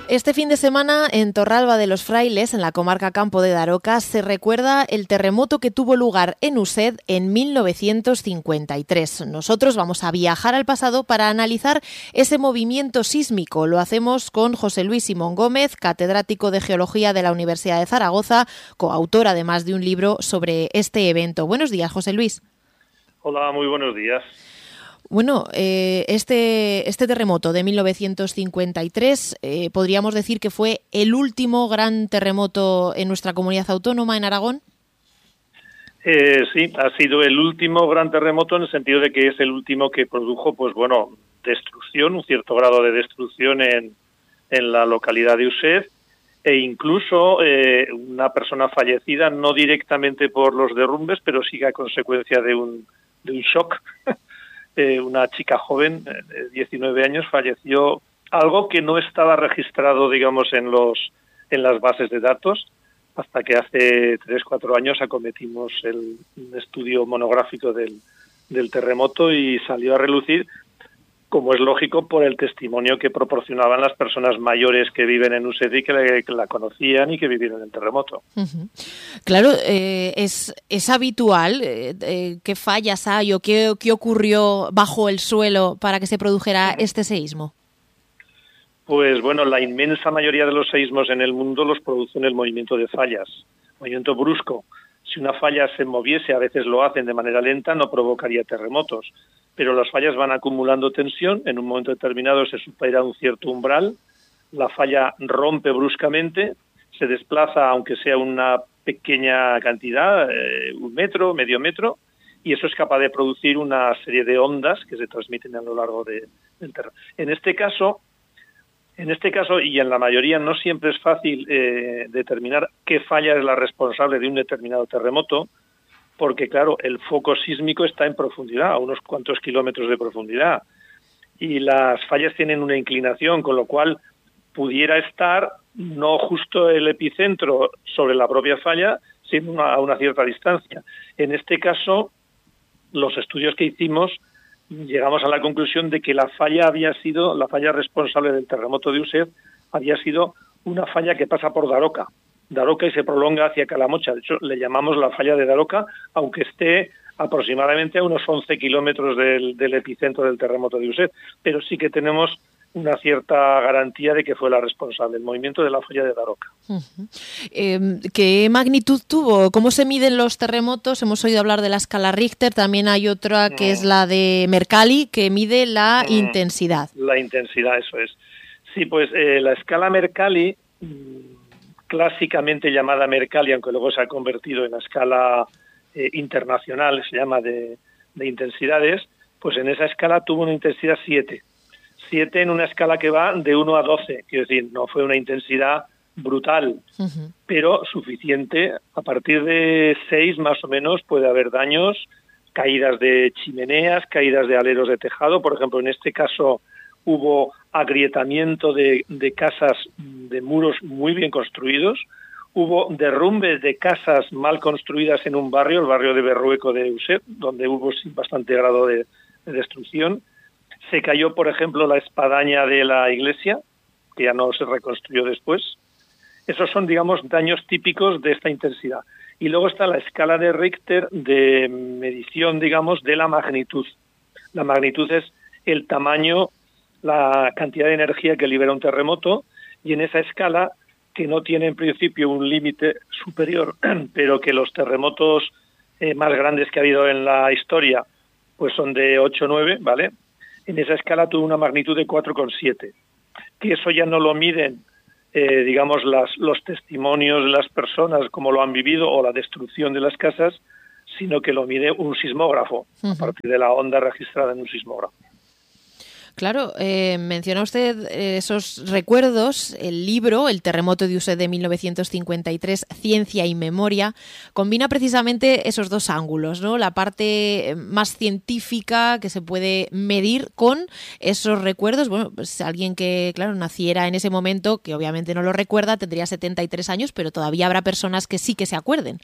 Este fin de semana, en Torralba de los Frailes, en la comarca Campo de Daroca, se recuerda el terremoto que tuvo lugar en Used en 1953. Nosotros vamos a viajar al pasado para analizar ese movimiento sísmico. Lo hacemos con José Luis Simón Gómez, catedrático de Geología de la Universidad de Zaragoza, coautor además de un libro sobre este evento. Buenos días, José Luis. Hola, muy buenos días. Bueno, este terremoto de 1953 podríamos decir que fue el último gran terremoto en nuestra comunidad autónoma, en Aragón. Sí, ha sido el último gran terremoto en el sentido de que es el último que produjo, destrucción, un cierto grado de destrucción en la localidad de Used, e incluso una persona fallecida, no directamente por los derrumbes, pero sí a consecuencia de un shock. Una chica joven de 19 años falleció, algo que no estaba registrado, digamos, en las bases de datos, hasta que hace 3-4 años acometimos un estudio monográfico del terremoto y salió a relucir, como es lógico, por el testimonio que proporcionaban las personas mayores que viven en Used y que la conocían y que vivieron el terremoto. Uh-huh. Claro, es habitual qué fallas hay o qué ocurrió bajo el suelo para que se produjera este seísmo. Pues bueno, la inmensa mayoría de los seísmos en el mundo los producen el movimiento de fallas, movimiento brusco. Si una falla se moviese, a veces lo hacen de manera lenta, no provocaría terremotos. Pero las fallas van acumulando tensión, en un momento determinado se supera un cierto umbral, la falla rompe bruscamente, se desplaza, aunque sea una pequeña cantidad, 1 metro, medio metro, y eso es capaz de producir una serie de ondas que se transmiten a lo largo del terreno. En este caso, y en la mayoría, no siempre es fácil determinar qué falla es la responsable de un determinado terremoto, porque, claro, el foco sísmico está en profundidad, a unos cuantos kilómetros de profundidad, y las fallas tienen una inclinación, con lo cual pudiera estar no justo el epicentro sobre la propia falla, sino a una cierta distancia. En este caso, los estudios que hicimos, llegamos a la conclusión de que la falla responsable del terremoto de Used había sido una falla que pasa por Daroca y se prolonga hacia Calamocha. De hecho, le llamamos la falla de Daroca, aunque esté aproximadamente a unos 11 kilómetros del epicentro del terremoto de Used, pero sí que tenemos una cierta garantía de que fue la responsable, el movimiento de la falla de Daroca. Uh-huh. ¿Qué magnitud tuvo? ¿Cómo se miden los terremotos? Hemos oído hablar de la escala Richter, también hay otra que es la de Mercalli, que mide la intensidad. La intensidad, eso es. Sí, pues la escala Mercalli, clásicamente llamada Mercalli, aunque luego se ha convertido en la escala internacional, se llama de intensidades, pues en esa escala tuvo una intensidad 7. 7 en una escala que va de 1 a 12, quiero decir, no fue una intensidad brutal, uh-huh, pero suficiente. A partir de 6 más o menos puede haber daños, caídas de chimeneas, caídas de aleros de tejado. Por ejemplo, en este caso hubo agrietamiento de casas, de muros muy bien construidos, hubo derrumbes de casas mal construidas en un barrio, el barrio de Berrueco de Used, donde hubo bastante grado de destrucción. Se cayó, por ejemplo, la espadaña de la iglesia, que ya no se reconstruyó después. Esos son, digamos, daños típicos de esta intensidad. Y luego está la escala de Richter de medición, digamos, de la magnitud. La magnitud es el tamaño, la cantidad de energía que libera un terremoto, y en esa escala, que no tiene en principio un límite superior, pero que los terremotos más grandes que ha habido en la historia pues son de 8-9, ¿vale? En esa escala tuvo una magnitud de 4,7, que eso ya no lo miden, digamos, los testimonios de las personas, como lo han vivido, o la destrucción de las casas, sino que lo mide un sismógrafo, uh-huh, a partir de la onda registrada en un sismógrafo. Claro, menciona usted esos recuerdos, el libro, El terremoto de Used de 1953, Ciencia y Memoria, combina precisamente esos dos ángulos, ¿no? La parte más científica que se puede medir con esos recuerdos. Bueno, pues alguien que, claro, naciera en ese momento, que obviamente no lo recuerda, tendría 73 años, pero todavía habrá personas que sí que se acuerden.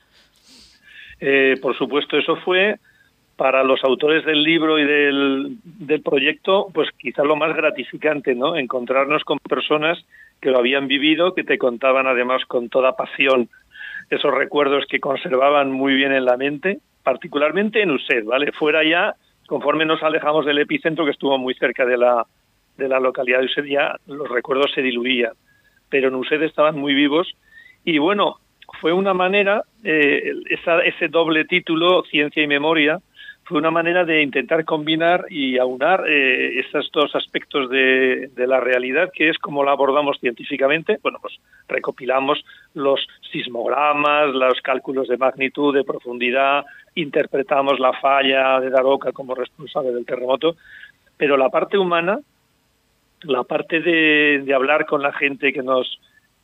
Por supuesto, eso fue para los autores del libro y del proyecto, pues quizás lo más gratificante, ¿no? Encontrarnos con personas que lo habían vivido, que te contaban además con toda pasión esos recuerdos que conservaban muy bien en la mente, particularmente en Uset, ¿vale? Fuera ya, conforme nos alejamos del epicentro, que estuvo muy cerca de la localidad de Uset, ya los recuerdos se diluían, pero en Uset estaban muy vivos. Y bueno, fue una manera, ese doble título, Ciencia y Memoria, fue una manera de intentar combinar y aunar esos dos aspectos de la realidad, que es como la abordamos científicamente. Bueno, pues recopilamos los sismogramas, los cálculos de magnitud, de profundidad, interpretamos la falla de Daroca como responsable del terremoto, pero la parte humana, la parte de hablar con la gente que nos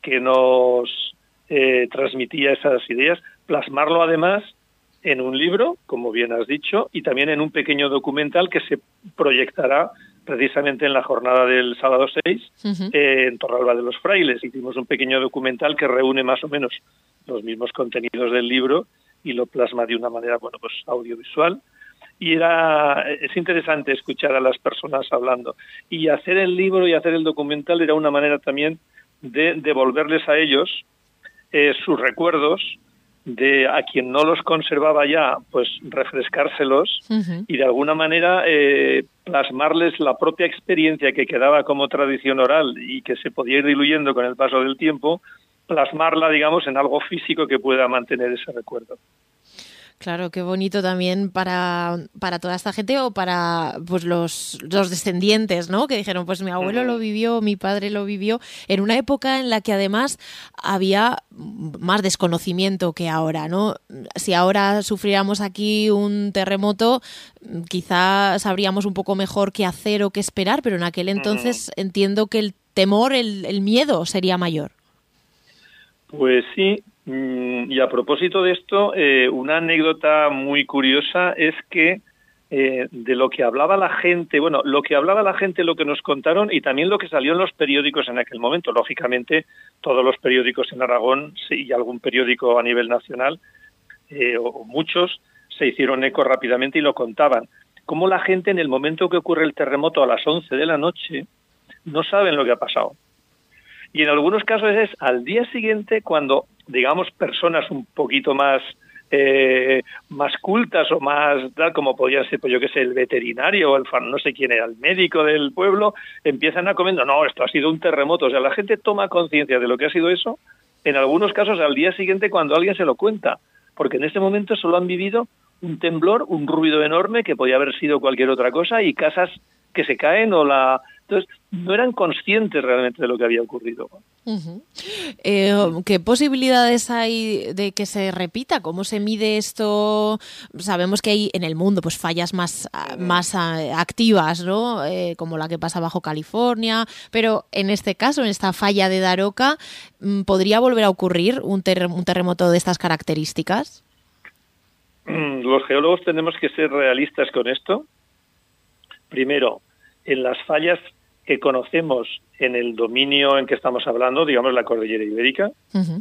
transmitía esas ideas, plasmarlo además en un libro, como bien has dicho, y también en un pequeño documental que se proyectará precisamente en la jornada del sábado 6 en Torralba de los Frailes. Hicimos un pequeño documental que reúne más o menos los mismos contenidos del libro y lo plasma de una manera, bueno, pues audiovisual. Y es interesante escuchar a las personas hablando. Y hacer el libro y hacer el documental era una manera también de devolverles a ellos sus recuerdos, de a quien no los conservaba ya, pues refrescárselos y de alguna manera plasmarles la propia experiencia que quedaba como tradición oral y que se podía ir diluyendo con el paso del tiempo, plasmarla, digamos, en algo físico que pueda mantener ese recuerdo. Claro, qué bonito también para toda esta gente o para pues los descendientes, ¿no? Que dijeron, pues mi abuelo lo vivió, mi padre lo vivió, en una época en la que además había más desconocimiento que ahora, ¿no? Si ahora sufriéramos aquí un terremoto, quizá sabríamos un poco mejor qué hacer o qué esperar, pero en aquel entonces entiendo que el temor, el miedo sería mayor. Pues sí. Y a propósito de esto, una anécdota muy curiosa es que de lo que hablaba la gente, bueno, lo que nos contaron y también lo que salió en los periódicos en aquel momento. Lógicamente, todos los periódicos en Aragón y algún periódico a nivel nacional, o muchos, se hicieron eco rápidamente y lo contaban. Cómo la gente en el momento que ocurre el terremoto a las 11 de la noche no saben lo que ha pasado. Y en algunos casos es al día siguiente cuando, digamos, personas un poquito más cultas o más tal, como podían ser, pues yo qué sé, el veterinario o el no sé quién era, el médico del pueblo, empiezan a comentar, no, esto ha sido un terremoto. O sea, la gente toma conciencia de lo que ha sido eso, en algunos casos al día siguiente cuando alguien se lo cuenta, porque en este momento solo han vivido un temblor, un ruido enorme que podía haber sido cualquier otra cosa y casas que se caen Entonces, no eran conscientes realmente de lo que había ocurrido. ¿Qué posibilidades hay de que se repita? ¿Cómo se mide esto? Sabemos que hay en el mundo pues fallas más activas, ¿no? Como la que pasa bajo California, pero en este caso, en esta falla de Daroca, ¿podría volver a ocurrir un terremoto de estas características? Los geólogos tenemos que ser realistas con esto. Primero, en las fallas que conocemos en el dominio en que estamos hablando, digamos la cordillera ibérica,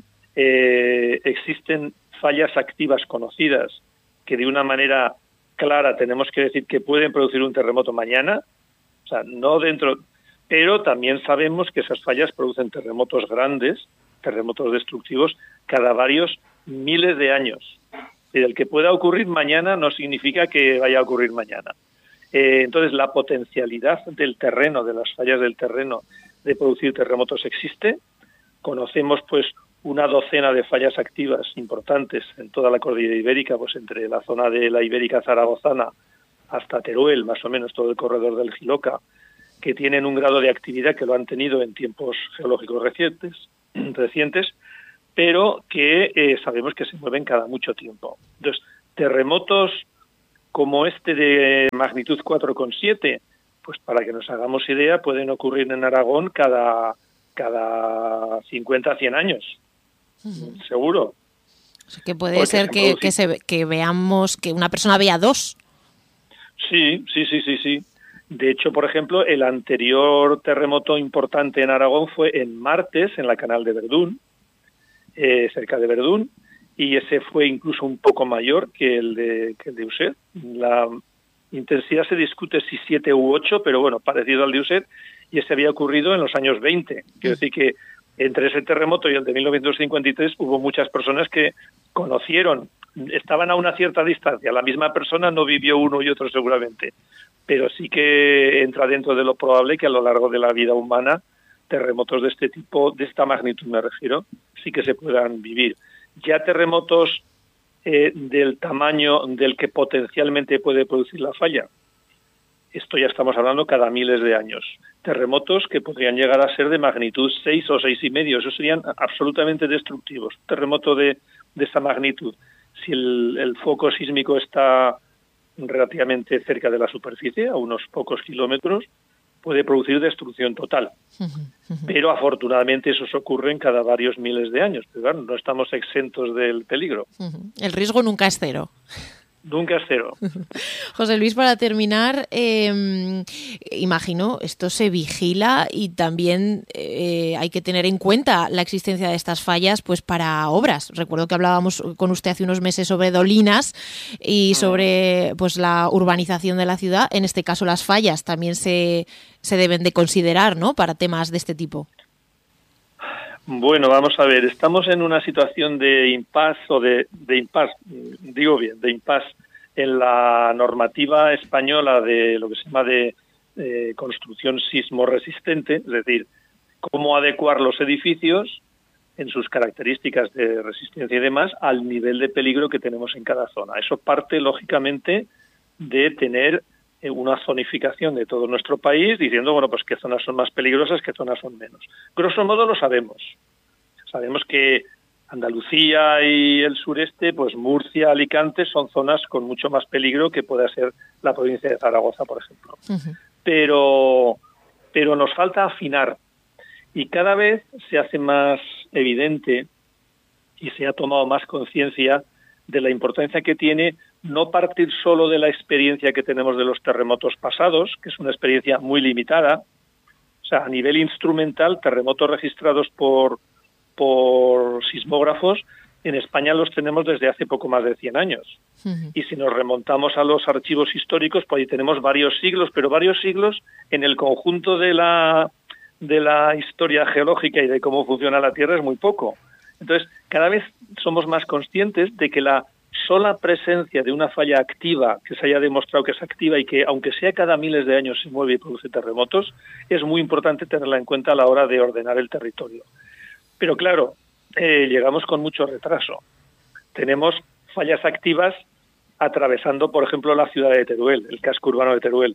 existen fallas activas conocidas que de una manera clara tenemos que decir que pueden producir un terremoto mañana, o sea, no dentro, pero también sabemos que esas fallas producen terremotos grandes, terremotos destructivos, cada varios miles de años. Y el que pueda ocurrir mañana no significa que vaya a ocurrir mañana. Entonces, la potencialidad del terreno, de las fallas del terreno, de producir terremotos existe. Conocemos, pues, una docena de fallas activas importantes en toda la cordillera ibérica, pues entre la zona de la Ibérica zaragozana hasta Teruel, más o menos todo el corredor del Jiloca, que tienen un grado de actividad que lo han tenido en tiempos geológicos recientes, pero que sabemos que se mueven cada mucho tiempo. Entonces, terremotos como este de magnitud 4,7, pues para que nos hagamos idea, pueden ocurrir en Aragón cada 50 a 100 años, seguro. O sea, que puede ser que veamos, que una persona vea dos. Sí. De hecho, por ejemplo, el anterior terremoto importante en Aragón fue en Martes, en la Canal de Verdún, cerca de Verdún, y ese fue incluso un poco mayor que el de Uset. La intensidad se discute si 7 u 8, pero bueno, parecido al de Uset, y ese había ocurrido en los años 20. Quiero decir que entre ese terremoto y el de 1953 hubo muchas personas que conocieron, estaban a una cierta distancia, la misma persona no vivió uno y otro seguramente, pero sí que entra dentro de lo probable que a lo largo de la vida humana terremotos de este tipo, de esta magnitud me refiero, sí que se puedan vivir. Ya terremotos del tamaño del que potencialmente puede producir la falla, esto ya estamos hablando cada miles de años. Terremotos que podrían llegar a ser de magnitud 6 o 6,5, esos serían absolutamente destructivos. Terremoto de esa magnitud, si el foco sísmico está relativamente cerca de la superficie, a unos pocos kilómetros, puede producir destrucción total. Pero afortunadamente eso ocurre cada varios miles de años. Pero claro, no estamos exentos del peligro. El riesgo nunca es cero. Nunca es cero. José Luis, para terminar, imagino, esto se vigila y también hay que tener en cuenta la existencia de estas fallas pues para obras. Recuerdo que hablábamos con usted hace unos meses sobre Dolinas y sobre pues la urbanización de la ciudad. En este caso, las fallas también se deben de considerar, ¿no?, para temas de este tipo. Bueno, vamos a ver, estamos en una situación de impasse en la normativa española de lo que se llama de construcción sismo resistente, es decir, cómo adecuar los edificios en sus características de resistencia y demás al nivel de peligro que tenemos en cada zona. Eso parte, lógicamente, de tener una zonificación de todo nuestro país, diciendo, bueno, pues qué zonas son más peligrosas, qué zonas son menos. Grosso modo lo sabemos. Sabemos que Andalucía y el sureste, pues Murcia, Alicante, son zonas con mucho más peligro que pueda ser la provincia de Zaragoza, por ejemplo. Pero nos falta afinar y cada vez se hace más evidente y se ha tomado más conciencia de la importancia que tiene no partir solo de la experiencia que tenemos de los terremotos pasados, que es una experiencia muy limitada. O sea, a nivel instrumental, terremotos registrados por sismógrafos, en España los tenemos desde hace poco más de 100 años. Y si nos remontamos a los archivos históricos, pues ahí tenemos varios siglos, pero varios siglos en el conjunto de la historia geológica y de cómo funciona la Tierra es muy poco. Entonces, cada vez somos más conscientes de que la sola presencia de una falla activa, que se haya demostrado que es activa y que, aunque sea cada miles de años, se mueve y produce terremotos, es muy importante tenerla en cuenta a la hora de ordenar el territorio. Pero claro, llegamos con mucho retraso. Tenemos fallas activas atravesando, por ejemplo, la ciudad de Teruel, el casco urbano de Teruel.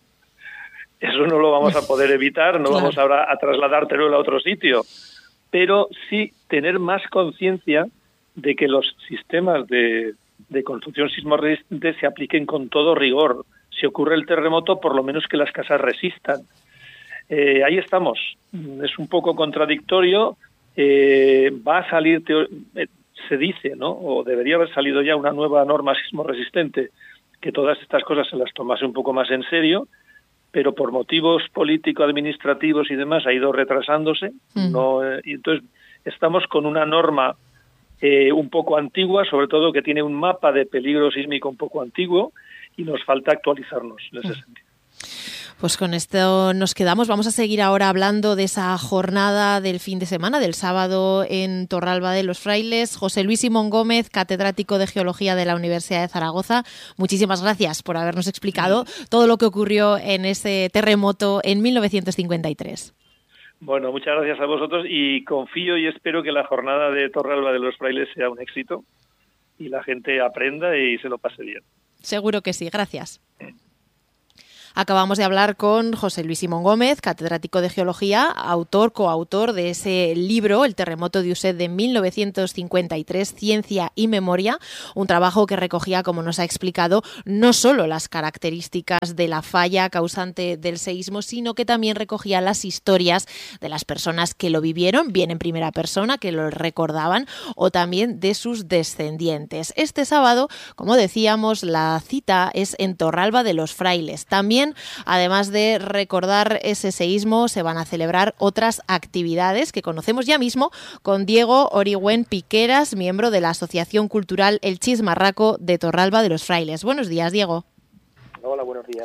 Eso no lo vamos a poder evitar, no vamos ahora a trasladar Teruel a otro sitio, pero sí tener más conciencia de que los sistemas de construcción sismo resistente se apliquen con todo rigor. Si ocurre el terremoto, por lo menos que las casas resistan. Ahí estamos. Es un poco contradictorio. Va a salir, se dice, ¿no?, o debería haber salido ya una nueva norma sismo resistente, que todas estas cosas se las tomase un poco más en serio, pero por motivos político-administrativos y demás ha ido retrasándose. Y entonces estamos con una norma un poco antigua, sobre todo que tiene un mapa de peligro sísmico un poco antiguo, y nos falta actualizarnos en ese sentido. Pues con esto nos quedamos. Vamos a seguir ahora hablando de esa jornada del fin de semana, del sábado en Torralba de los Frailes. José Luis Simón Gómez, catedrático de Geología de la Universidad de Zaragoza, muchísimas gracias por habernos explicado todo lo que ocurrió en ese terremoto en 1953. Bueno, muchas gracias a vosotros y confío y espero que la jornada de Torralba de los Frailes sea un éxito y la gente aprenda y se lo pase bien. Seguro que sí, gracias. Acabamos de hablar con José Luis Simón Gómez, catedrático de Geología, coautor de ese libro, El terremoto de Uset de 1953, Ciencia y Memoria, un trabajo que recogía, como nos ha explicado, no solo las características de la falla causante del seísmo, sino que también recogía las historias de las personas que lo vivieron, bien en primera persona, que lo recordaban, o también de sus descendientes. Este sábado, como decíamos, la cita es en Torralba de los Frailes. También, además de recordar ese seísmo, se van a celebrar otras actividades que conocemos ya mismo con Diego Origüen Piqueras, miembro de la Asociación Cultural El Chismarraco de Torralba de los Frailes. Buenos días, Diego. Hola, buenos días.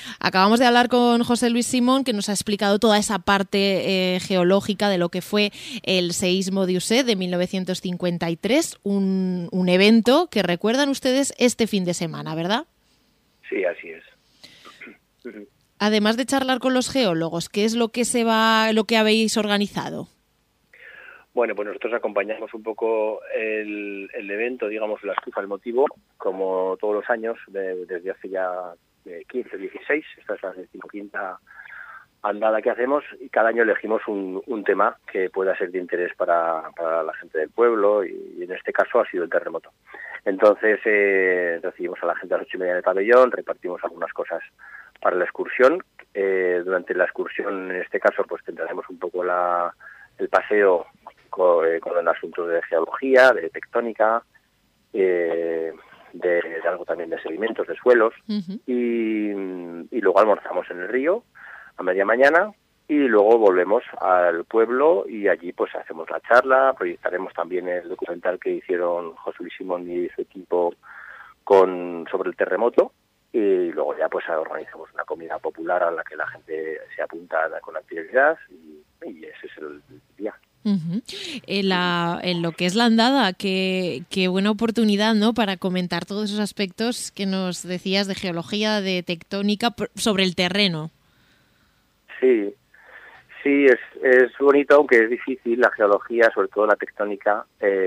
Acabamos de hablar con José Luis Simón, que nos ha explicado toda esa parte geológica de lo que fue el seísmo de Usé de 1953, un evento que recuerdan ustedes este fin de semana, ¿verdad? Sí, así es. Además de charlar con los geólogos, ¿qué es lo que habéis organizado? Bueno, pues nosotros acompañamos un poco el evento, digamos, la excusa, el motivo, como todos los años, desde hace ya 15, 16, esta es la 15ª andada que hacemos, y cada año elegimos un tema que pueda ser de interés para la gente del pueblo, y en este caso ha sido el terremoto. Entonces recibimos a la gente a las 8:30 en el pabellón, repartimos algunas cosas para la excursión. Durante la excursión, en este caso, pues tendremos un poco el paseo con asuntos de geología, de tectónica, de algo también de sedimentos, de suelos, y luego almorzamos en el río a media mañana, y luego volvemos al pueblo y allí pues hacemos la charla, proyectaremos también el documental que hicieron José Luis Simón y su equipo sobre el terremoto, y luego ya pues organizamos una comida popular a la que la gente se apunta con actividad, y ese es el día. En lo que es la andada, qué buena oportunidad, ¿no?, para comentar todos esos aspectos que nos decías de geología, de tectónica, sobre el terreno. Sí, es bonito, aunque es difícil. La geología, sobre todo la tectónica,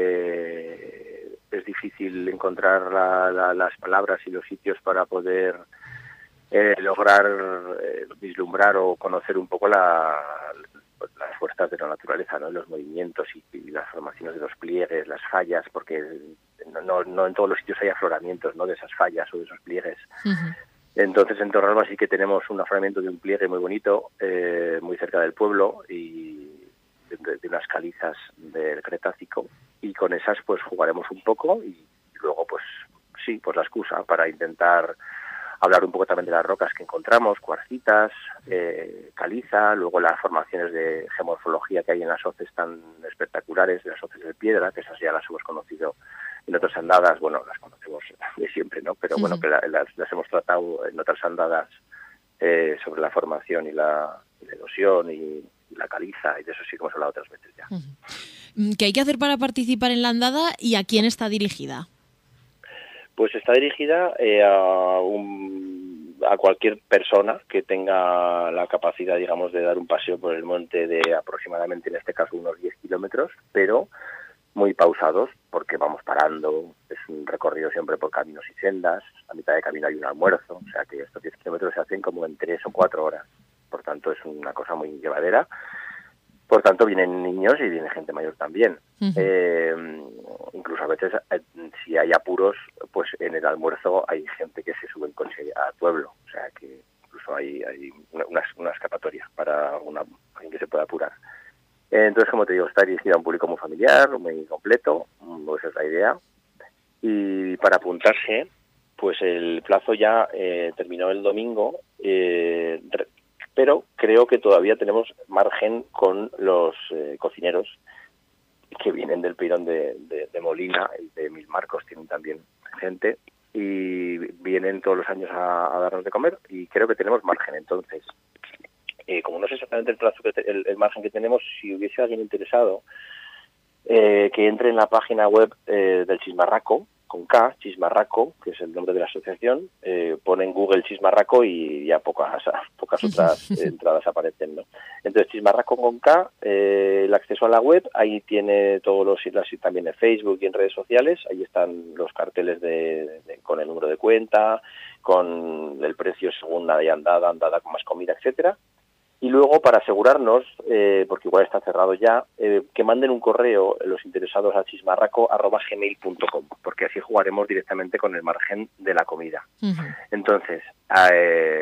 es difícil encontrar las palabras y los sitios para poder lograr vislumbrar o conocer un poco las fuerzas de la naturaleza, ¿no? Los movimientos y las formaciones de los pliegues, las fallas, porque no en todos los sitios hay afloramientos, ¿no?, de esas fallas o de esos pliegues. Entonces en Torralba sí que tenemos un afloramiento de un pliegue muy bonito, muy cerca del pueblo, y de unas calizas del Cretácico, y con esas pues jugaremos un poco, y luego pues sí, pues la excusa para intentar hablar un poco también de las rocas que encontramos, cuarcitas, caliza, luego las formaciones de geomorfología que hay en las hoces tan espectaculares, de las hoces de piedra, que esas ya las hemos conocido en otras andadas, bueno, las conocemos de siempre, ¿no? Pero bueno, que las hemos tratado en otras andadas sobre la formación y la erosión y la caliza, y de eso sí que hemos hablado otras veces ya. ¿Qué hay que hacer para participar en la andada y a quién está dirigida? Pues está dirigida a cualquier persona que tenga la capacidad, digamos, de dar un paseo por el monte de aproximadamente, en este caso, unos 10 kilómetros, pero muy pausados, porque vamos parando. Es un recorrido siempre por caminos y sendas. A mitad de camino hay un almuerzo, o sea que estos 10 kilómetros se hacen como en 3 o 4 horas. Por tanto, es una cosa muy llevadera. Por tanto, vienen niños y viene gente mayor también. Incluso a veces, si hay apuros, pues en el almuerzo hay gente que se sube en coche al pueblo. O sea que incluso hay una escapatoria para alguien que se pueda apurar. Entonces, como te digo, está dirigida a un público muy familiar, muy completo, esa es la idea. Y para apuntarse, pues el plazo ya terminó el domingo, pero creo que todavía tenemos margen con los cocineros que vienen del Peirón de Molina, el de Mil Marcos tienen también gente, y vienen todos los años a darnos de comer, y creo que tenemos margen. Entonces, como no sé exactamente el plazo, el margen que tenemos, si hubiese alguien interesado, que entre en la página web del Chismarraco, con K, Chismarraco, que es el nombre de la asociación, pone en Google Chismarraco y ya pocas otras entradas aparecen, ¿no? Entonces, Chismarraco con K, el acceso a la web, ahí tiene todos los islas, y también en Facebook y en redes sociales, ahí están los carteles con el número de cuenta, con el precio según la andada con más comida, etcétera. Y luego, para asegurarnos, porque igual está cerrado ya, que manden un correo los interesados a chismarraco@gmail.com, porque así jugaremos directamente con el margen de la comida. Entonces,